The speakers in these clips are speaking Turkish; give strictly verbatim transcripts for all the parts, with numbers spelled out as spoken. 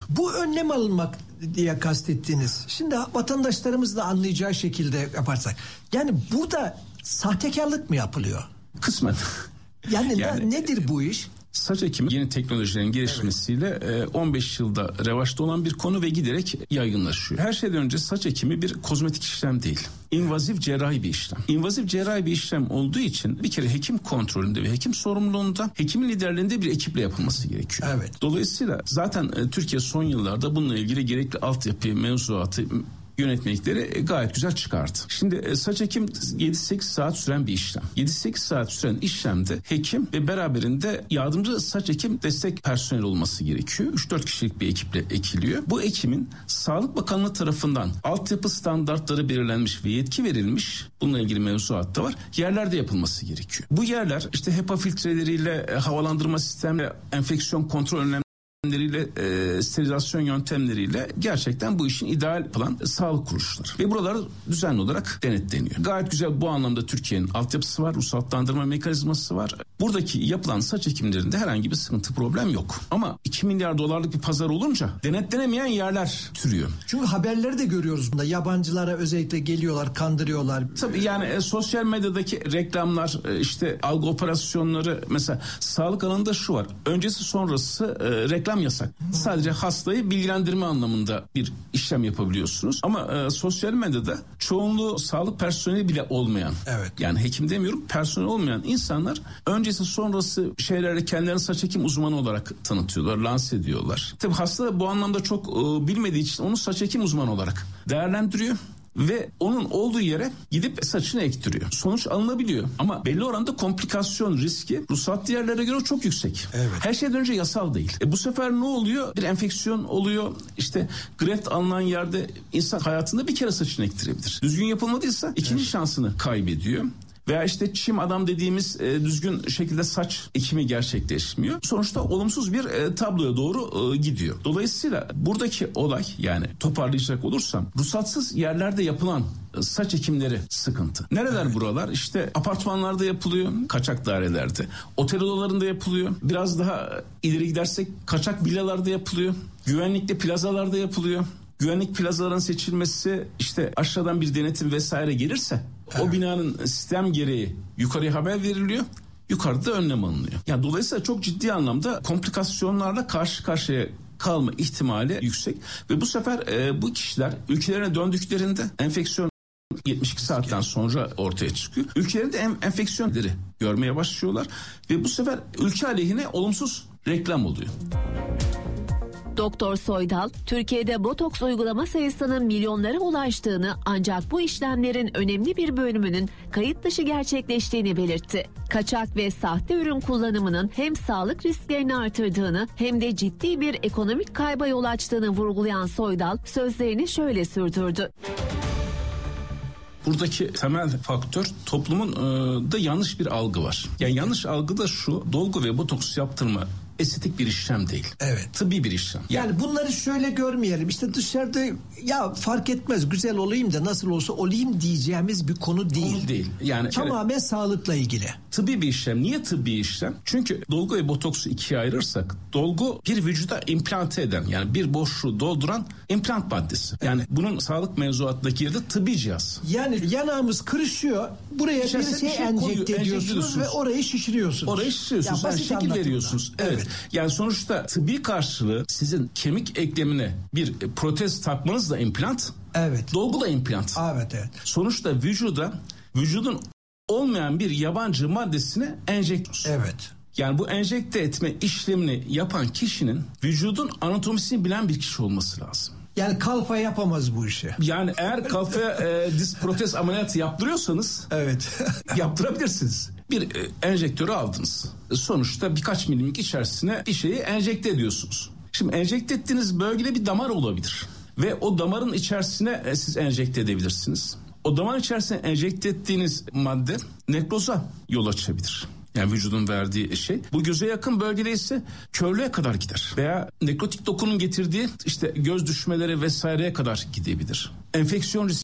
Bu önlem alınmak diye kastettiğiniz. Şimdi vatandaşlarımız da anlayacağı şekilde yaparsak. Yani burada sahtekarlık mı yapılıyor? Kısmen. Yani, yani ne, nedir bu iş? Saç ekimi yeni teknolojilerin gelişmesiyle evet. on beş yılda revaçta olan bir konu ve giderek yaygınlaşıyor. Her şeyden önce saç ekimi bir kozmetik işlem değil. İnvazif cerrahi bir işlem. İnvazif cerrahi bir işlem olduğu için bir kere hekim kontrolünde ve hekim sorumluluğunda, hekimin liderliğinde bir ekiple yapılması gerekiyor. Evet. Dolayısıyla zaten Türkiye son yıllarda bununla ilgili gerekli altyapı, mevzuatı, yönetmelikleri gayet güzel çıkardı. Şimdi saç ekim yedi sekiz saat süren bir işlem. yedi sekiz saat süren işlemde hekim ve beraberinde yardımcı saç ekim destek personeli olması gerekiyor. üç dört kişilik bir ekiple ekiliyor. Bu ekimin Sağlık Bakanlığı tarafından altyapı standartları belirlenmiş ve yetki verilmiş, bununla ilgili mevzuat da var, yerlerde yapılması gerekiyor. Bu yerler işte HEPA filtreleriyle, havalandırma sistemiyle, enfeksiyon kontrol önlemleriyle, e, sterilizasyon yöntemleriyle gerçekten bu işin ideal yapılan e, sağlık kuruluşları. Ve buralar düzenli olarak denetleniyor. Gayet güzel bu anlamda Türkiye'nin altyapısı var, ruhsatlandırma mekanizması var. Buradaki yapılan saç ekimlerinde herhangi bir sıkıntı, problem yok. Ama iki milyar dolarlık bir pazar olunca denetlenemeyen yerler türüyor. Çünkü haberleri de görüyoruz bunda. Yabancılara özellikle geliyorlar, kandırıyorlar. Tabii yani e, sosyal medyadaki reklamlar, e, işte algı operasyonları, mesela sağlık alanında şu var. Öncesi sonrası e, reklam yasak. Hmm. Sadece hastayı bilgilendirme anlamında bir işlem yapabiliyorsunuz. Ama e, sosyal medyada çoğunluğu sağlık personeli bile olmayan, evet. yani hekim demiyorum, personel olmayan insanlar öncesi sonrası şeylerle kendilerini saç ekim uzmanı olarak tanıtıyorlar, lanse ediyorlar. Tabii hasta bu anlamda çok e, bilmediği için onu saç ekim uzmanı olarak değerlendiriyor. Ve onun olduğu yere gidip saçını ektiriyor. Sonuç alınabiliyor ama belli oranda komplikasyon riski ruhsatlı yerlere göre çok yüksek. Evet. Her şeyden önce yasal değil. E bu sefer ne oluyor? Bir enfeksiyon oluyor. İşte greft alınan yerde insan hayatında bir kere saçını ektirebilir. Düzgün yapılmadıysa ikinci evet. şansını kaybediyor. Veya işte çim adam dediğimiz e, düzgün şekilde saç ekimi gerçekleşmiyor. Sonuçta olumsuz bir e, tabloya doğru e, gidiyor. Dolayısıyla buradaki olay, yani toparlayacak olursam, ruhsatsız yerlerde yapılan e, saç ekimleri sıkıntı. Nereler evet. buralar? İşte apartmanlarda yapılıyor, kaçak dairelerde. Otel odalarında yapılıyor. Biraz daha ileri gidersek kaçak villalarda yapılıyor. Güvenlikli plazalarda yapılıyor. Güvenlik plazaların seçilmesi, işte aşağıdan bir denetim vesaire gelirse evet. o binanın sistem gereği yukarıya haber veriliyor. Yukarıda önlem alınıyor. Yani dolayısıyla çok ciddi anlamda komplikasyonlarla karşı karşıya kalma ihtimali yüksek ve bu sefer e, bu kişiler ülkelerine döndüklerinde enfeksiyon yetmiş iki saatten sonra ortaya çıkıyor. Ülkelerinde en, enfeksiyonları görmeye başlıyorlar ve bu sefer ülke aleyhine olumsuz reklam oluyor. Doktor Soydal, Türkiye'de botoks uygulama sayısının milyonlara ulaştığını, ancak bu işlemlerin önemli bir bölümünün kayıt dışı gerçekleştiğini belirtti. Kaçak ve sahte ürün kullanımının hem sağlık risklerini artırdığını hem de ciddi bir ekonomik kayba yol açtığını vurgulayan Soydal sözlerini şöyle sürdürdü. Buradaki temel faktör toplumun e, da yanlış bir algı var. Yani yanlış algı da şu: dolgu ve botoks yaptırma estetik bir işlem değil. Evet. Tıbbi bir işlem. Yani, yani bunları şöyle görmeyelim. İşte dışarıda ya fark etmez, güzel olayım da nasıl olsa olayım diyeceğimiz bir konu değil. Konu değil. Yani tamamen evet, sağlıkla ilgili. Tıbbi bir işlem. Niye tıbbi işlem? Çünkü dolgu ve botoksu ikiye ayırırsak, dolgu bir vücuda implante eden, yani bir boşluğu dolduran implant maddesi. Yani evet. bunun sağlık mevzuatındaki yeri de tıbbi cihaz. Yani yanağımız kırışıyor. Buraya bir şey, şey enjekte ediyorsunuz ve orayı şişiriyorsunuz. Orayı şişiriyorsunuz. Yani şekil anlatımda veriyorsunuz. Evet. evet. Yani sonuçta tıbbi karşılığı sizin kemik eklemine bir protez takmanız da implant. Evet. Dolgu da implant. Evet, evet. Sonuçta vücuda, vücudun olmayan bir yabancı maddesine enjekte. Evet. Yani bu enjekte etme işlemini yapan kişinin vücudun anatomisini bilen bir kişi olması lazım. Yani kalfa yapamaz bu işi. Yani eğer kalfaya e, diz protez ameliyatı yaptırıyorsanız evet. yaptırabilirsiniz. Bir e, enjektörü aldınız. Sonuçta birkaç milimlik içerisine bir şeyi enjekte ediyorsunuz. Şimdi enjekte ettiğiniz bölgede bir damar olabilir. Ve o damarın içerisine e, siz enjekte edebilirsiniz. O damar içerisine enjekte ettiğiniz madde nekroza yol açabilir. Yani vücudun verdiği şey. Bu göze yakın bölgede ise körlüğe kadar gider. Veya nekrotik dokunun getirdiği işte göz düşmeleri vesaireye kadar gidebilir. Enfeksiyon riski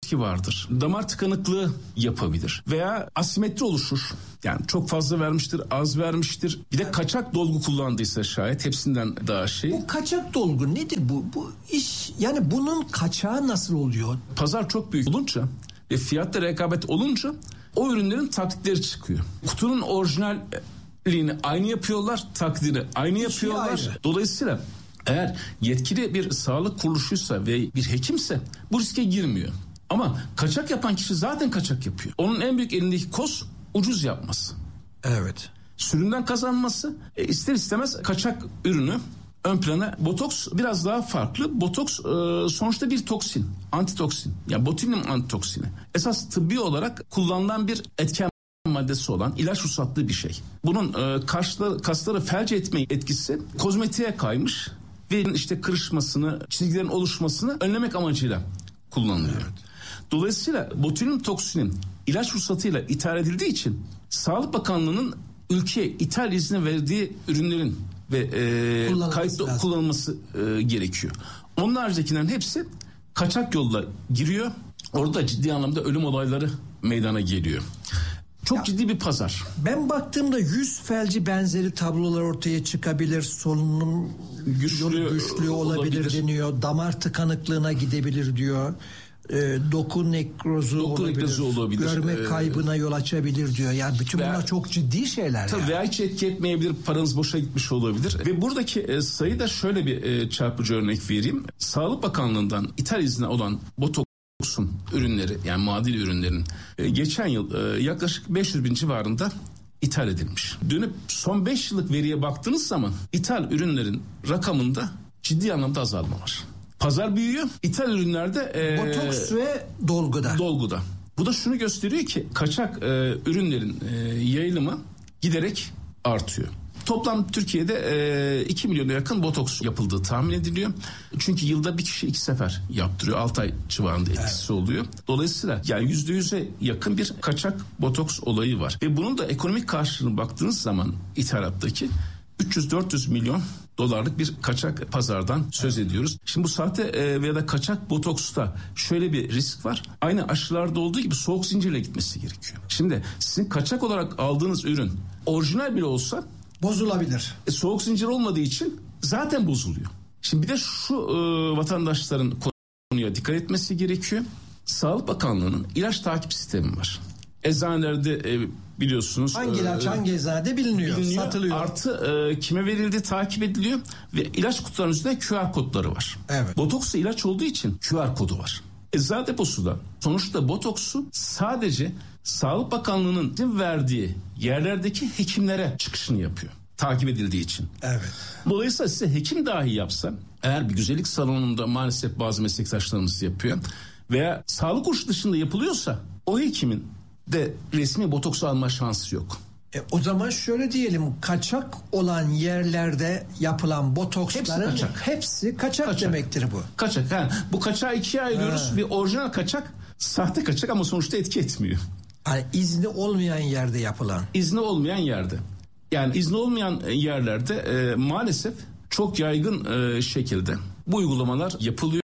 riski vardır. Damar tıkanıklığı yapabilir veya asimetri oluşur. Yani çok fazla vermiştir, az vermiştir. Bir de kaçak dolgu kullandıysa şayet hepsinden daha şey. Bu kaçak dolgu nedir bu? Bu iş yani bunun kaçağı nasıl oluyor? Pazar çok büyük olunca ve fiyatta rekabet olunca o ürünlerin taklitleri çıkıyor. Kutunun orijinalliğini aynı yapıyorlar, taklidini aynı yapıyorlar. Ayrı. Dolayısıyla eğer yetkili bir sağlık kuruluşuysa ve bir hekimse bu riske girmiyor. Ama kaçak yapan kişi zaten kaçak yapıyor. Onun en büyük elindeki koz ucuz yapması. Evet. Sürümden kazanması, e, ister istemez kaçak ürünü ön plana. Botoks biraz daha farklı. Botoks e, sonuçta bir toksin, antitoksin. Yani botulinum antitoksini. Esas tıbbi olarak kullanılan bir etken maddesi olan ilaç ruhsatlı bir şey. Bunun e, kasları, kasları felç etme etkisi kozmetiğe kaymış ve işte kırışmasını, çizgilerin oluşmasını önlemek amacıyla kullanılıyor. Evet. Dolayısıyla botulinum toksinin ilaç ruhsatıyla ithal edildiği için Sağlık Bakanlığı'nın ülkeye ithal izni verdiği ürünlerin ve e, kayıtlı kullanılması e, gerekiyor. Onun haricindekilerin hepsi kaçak yolla giriyor. Orada ciddi anlamda ölüm olayları meydana geliyor. Çok ya, ciddi bir pazar. Ben baktığımda yüz felci benzeri tablolar ortaya çıkabilir. Solunum güçlü, yolu güçlü olabilir, olabilir deniyor. Damar tıkanıklığına gidebilir diyor. E, doku nekrozu doku olabilir, nekrozu olabilir. Görme ee, kaybına yol açabilir diyor. Yani bütün bunlar çok ciddi şeyler. Tabii yani. Veya hiç etki etmeyebilir, paranız boşa gitmiş olabilir. Ve buradaki e, sayıda şöyle bir e, çarpıcı örnek vereyim. Sağlık Bakanlığı'ndan ithal izni olan botoksun ürünleri, yani muadil ürünlerin e, geçen yıl e, yaklaşık beş yüz bin civarında ithal edilmiş. Dönüp son beş yıllık veriye baktığınız zaman ithal ürünlerin rakamında ciddi anlamda azalma var. Pazar büyüyor. İthal ürünlerde e, botoks ve dolguda. Dolguda. Bu da şunu gösteriyor ki kaçak e, ürünlerin e, yayılımı giderek artıyor. Toplam Türkiye'de e, iki milyona yakın botoks yapıldığı tahmin ediliyor. Çünkü yılda bir kişi iki sefer yaptırıyor. altı ay civarında etkisi evet. oluyor. Dolayısıyla yani yüzde yüze yakın bir kaçak botoks olayı var. Ve bunun da ekonomik karşılığına baktığınız zaman ithalattaki üç yüz dört yüz milyon dolarlık bir kaçak pazardan söz evet. ediyoruz. Şimdi bu sahte e, veya da kaçak botoksta şöyle bir risk var. Aynı aşılarda olduğu gibi soğuk zincirle gitmesi gerekiyor. Şimdi sizin kaçak olarak aldığınız ürün orijinal bile olsa bozulabilir. E, soğuk zincir olmadığı için zaten bozuluyor. Şimdi bir de şu e, vatandaşların konuya dikkat etmesi gerekiyor. Sağlık Bakanlığı'nın ilaç takip sistemi var. Eczanelerde e, biliyorsunuz. Hangi ilaç e, hangi eczanede biliniyor, biliniyor, satılıyor. Artı e, kime verildiği takip ediliyor ve ilaç kutularının üzerinde Q R kodları var. Evet. Botoks da ilaç olduğu için Q R kodu var. Eczane deposu da sonuçta botoksu sadece Sağlık Bakanlığı'nın verdiği yerlerdeki hekimlere çıkışını yapıyor. Takip edildiği için. Evet. Dolayısıyla size hekim dahi yapsa, eğer bir güzellik salonunda maalesef bazı meslektaşlarımız yapıyor veya sağlık kuruluşu dışında yapılıyorsa o hekimin de resmi botoks alma şansı yok. E, o zaman şöyle diyelim, kaçak olan yerlerde yapılan botoksların hepsi kaçak, hepsi kaçak, kaçak. demektir bu. Kaçak. Yani bu kaçağı ikiye ayırıyoruz. Ha. Bir orijinal kaçak, sahte kaçak ama sonuçta etki etmiyor. Yani izni olmayan yerde yapılan. İzni olmayan yerde. Yani izni olmayan yerlerde e, maalesef çok yaygın e, şekilde bu uygulamalar yapılıyor.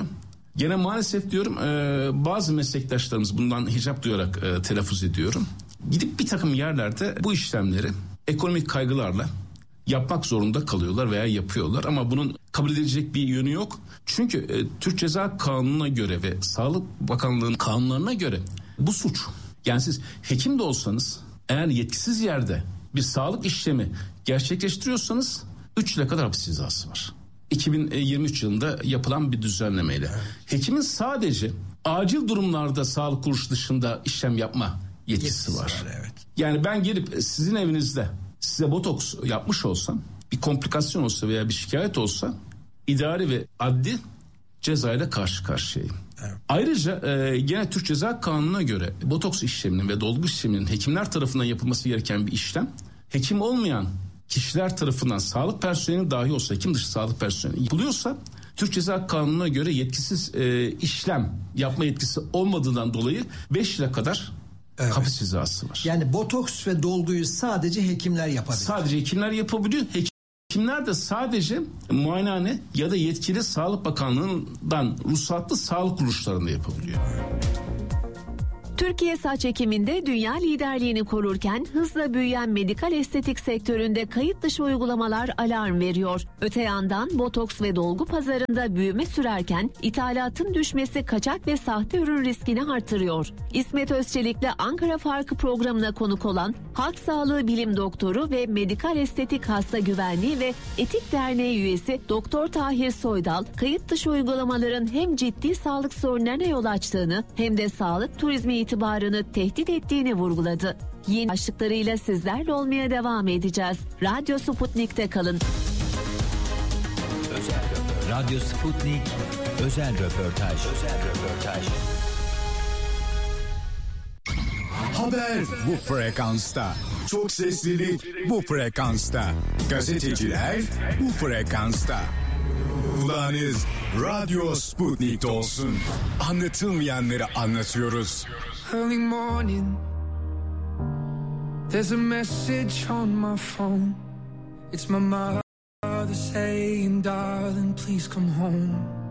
Gene maalesef diyorum e, bazı meslektaşlarımız, bundan hicap duyarak e, telaffuz ediyorum, gidip bir takım yerlerde bu işlemleri ekonomik kaygılarla yapmak zorunda kalıyorlar veya yapıyorlar ama bunun kabul edilecek bir yönü yok. Çünkü e, Türk Ceza Kanunu'na göre ve Sağlık Bakanlığı'nın kanunlarına göre bu suç. Yani siz hekim de olsanız, eğer yetkisiz yerde bir sağlık işlemi gerçekleştiriyorsanız üç yıla kadar hapis cezası var. iki bin yirmi üç yılında yapılan bir düzenlemeyle. Evet. Hekimin sadece acil durumlarda sağlık kuruluşu dışında işlem yapma yetkisi, yetkisi var. var evet. Yani ben gelip sizin evinizde size botoks yapmış olsam, bir komplikasyon olsa veya bir şikayet olsa idari ve adli cezayla karşı karşıyayım. Evet. Ayrıca e, gene Türk Ceza Kanunu'na göre botoks işleminin ve dolgu işleminin hekimler tarafından yapılması gereken bir işlem, hekim olmayan kişiler tarafından, sağlık personeli dahi olsa, hekim dışı sağlık personeli yapılıyorsa, Türk Ceza Kanunu'na göre yetkisiz e, işlem yapma yetkisi olmadığından dolayı beş yıla kadar evet. hapis cezası var. Yani botoks ve dolguyu sadece hekimler yapabiliyor. Sadece hekimler yapabiliyor. Hekim Hekimler de sadece muayenehane ya da yetkili Sağlık Bakanlığı'ndan ruhsatlı sağlık kuruluşlarında yapabiliyor. Türkiye saç ekiminde dünya liderliğini korurken hızla büyüyen medikal estetik sektöründe kayıt dışı uygulamalar alarm veriyor. Öte yandan botoks ve dolgu pazarında büyüme sürerken ithalatın düşmesi kaçak ve sahte ürün riskini artırıyor. İsmet Özçelik'le Ankara Farkı programına konuk olan Halk Sağlığı Bilim Doktoru ve Medikal Estetik Hasta Güvenliği ve Etik Derneği üyesi Doktor Tahir Soydal, kayıt dışı uygulamaların hem ciddi sağlık sorunlarına yol açtığını hem de sağlık turizmi itibarını tehdit ettiğini vurguladı. Yeni başlıklarıyla sizlerle olmaya devam edeceğiz. Radyo Sputnik'te kalın. Özel Radyo Sputnik özel röportaj. Özel röportaj. Haber bu frekansta. Çok seslilik bu frekansta. Gazeteciler bu frekansta. Kulağınız Radyo Sputnik'te olsun. Anlatılmayanları anlatıyoruz. Early morning, there's a message on my phone. It's my mother saying, darling, please come home.